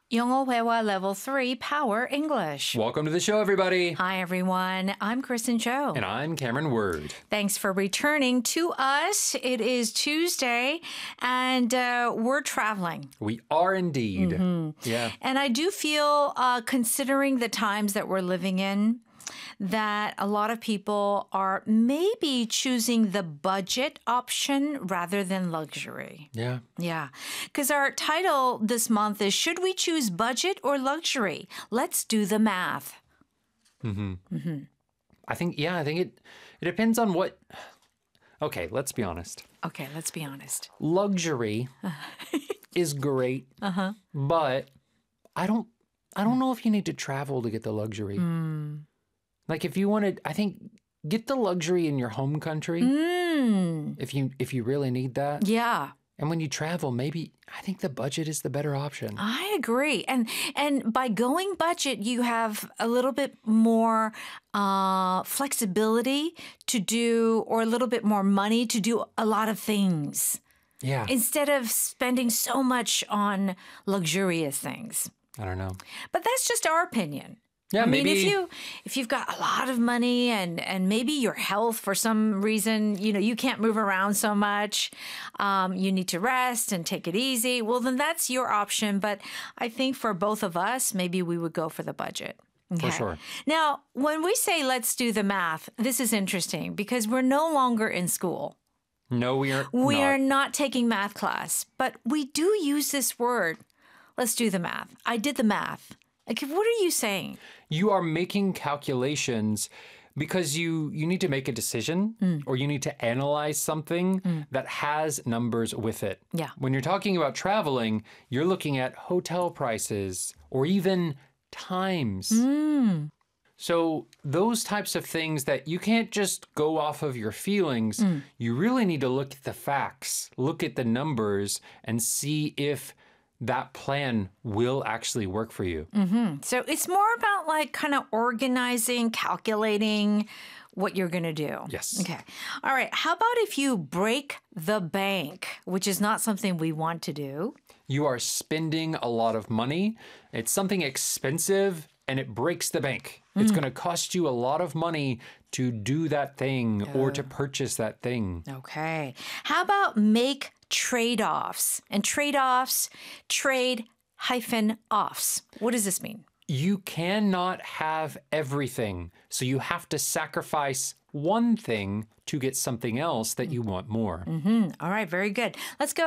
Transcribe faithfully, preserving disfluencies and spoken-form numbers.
영어 회화 Level three Power English. Welcome to the show, everybody. Hi, everyone. I'm Kristen Cho. And I'm Cameron Word. Thanks for returning to us. It is Tuesday, and uh, we're traveling. We are indeed. Mm-hmm. Yeah. And I do feel, uh, considering the times that we're living in, that a lot of people are maybe choosing the budget option rather than luxury. Yeah. Yeah, because our title this month is Should We Choose Budget or Luxury? Let's do the math. Mm-hmm. Mm-hmm. I think, yeah, I think it, it depends on what... Okay, let's be honest. Okay, let's be honest. Luxury is great, uh-huh. but I don't, I don't know if you need to travel to get the luxury. Mm. Like if you wanted, I think, get the luxury in your home country. Mm. If you if you really need that. Yeah. And when you travel, maybe I think the budget is the better option. I agree. And and by going budget, you have a little bit more uh, flexibility to do, or a little bit more money to do a lot of things. Yeah. Instead of spending so much on luxurious things. I don't know. But that's just our opinion. Yeah, I mean, maybe if you if you've got a lot of money and and maybe your health for some reason, you know, you can't move around so much, um, you need to rest and take it easy. Well, then that's your option. But I think for both of us, maybe we would go for the budget. Okay. For sure. Now, when we say let's do the math, this is interesting because we're no longer in school. No, we are. We not. are not taking math class, but we do use this word. Let's do the math. I did the math. Like, what are you saying? You are making calculations because you, you need to make a decision mm. or you need to analyze something mm. that has numbers with it. Yeah. When you're talking about traveling, you're looking at hotel prices or even times. Mm. So those types of things that you can't just go off of your feelings, mm. you really need to look at the facts, look at the numbers, and see if that plan will actually work for you. Mm-hmm. So it's more about like kind of organizing, calculating what you're going to do. Yes. Okay. All right. How about if you break the bank, which is not something we want to do? You are spending a lot of money. It's something expensive and it breaks the bank. Mm. It's going to cost you a lot of money to do that thing oh. or to purchase that thing. Okay. How about make trade-offs? And trade-offs, trade hyphen offs. What does this mean? You cannot have everything. So you have to sacrifice one thing to get something else that you want more. Mm-hmm. All right, very good. Let's go